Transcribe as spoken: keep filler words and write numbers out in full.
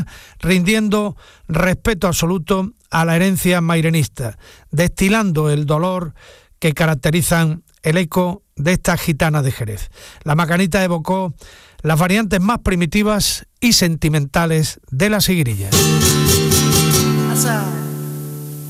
rindiendo respeto absoluto a la herencia mairenista, destilando el dolor que caracterizan el eco de esta gitana de Jerez. La Macanita evocó las variantes más primitivas y sentimentales de la seguirilla.